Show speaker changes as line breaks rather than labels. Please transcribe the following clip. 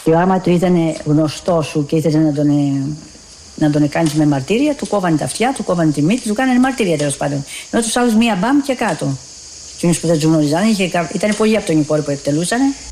Και άμα του ήταν γνωστό σου και ήθελε να τον κάνει με μαρτύρια, του κόβανε τα αυτιά, του κόβανε τη μύτη, του κάνανε μαρτύρια τέλος πάντων. Ενώ τους άλλους μία μπαμ και κάτω. Εκείνους που δεν τους γνώριζαν, ήταν πολλοί από τον υπόρρυπο που επιτελούσαν.